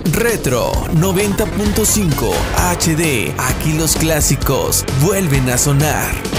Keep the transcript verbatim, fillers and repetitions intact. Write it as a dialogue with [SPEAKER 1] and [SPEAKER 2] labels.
[SPEAKER 1] Retro noventa punto cinco H D. Aquí los clásicos vuelven a sonar.